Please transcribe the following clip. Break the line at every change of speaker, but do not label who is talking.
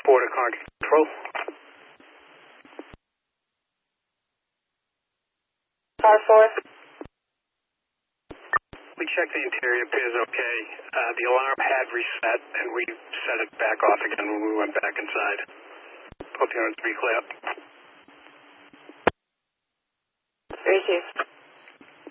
Border car control.
Car 4.
We checked the interior, appears okay. The alarm had reset, and we set it back off again when we went back inside. Both units be clear.
3-2.